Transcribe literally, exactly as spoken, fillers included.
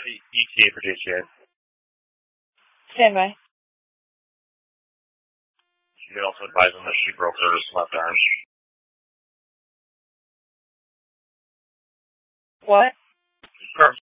E T A for J T A. Stand by. You could also advise them that she broke her left arm. What? Sure.